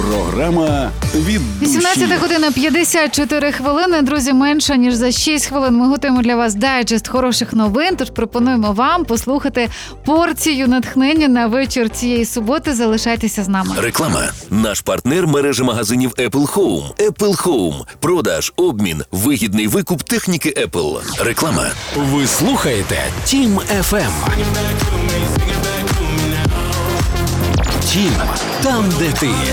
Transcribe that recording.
Програма «Від душі». 18 година 54 хвилини. Друзі, менше ніж за 6 хвилин ми готуємо для вас дайджест хороших новин, тож пропонуємо вам послухати порцію натхнення на вечір цієї суботи. Залишайтеся з нами. Реклама. Наш партнер – мережа магазинів Apple Home. Apple Home. Продаж, обмін, вигідний викуп техніки Apple. Реклама. Ви слухаєте Тім FM. Тім, там, де ти.